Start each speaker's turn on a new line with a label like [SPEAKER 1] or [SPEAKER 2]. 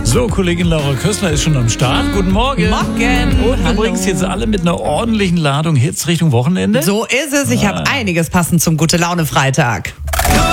[SPEAKER 1] So, Kollegin Laura Kössler ist schon am Start. Guten Morgen.
[SPEAKER 2] Morgen.
[SPEAKER 1] Und du bringst jetzt alle mit einer ordentlichen Ladung Hits Richtung Wochenende?
[SPEAKER 2] So ist es. Ich habe einiges passend zum Gute-Laune-Freitag.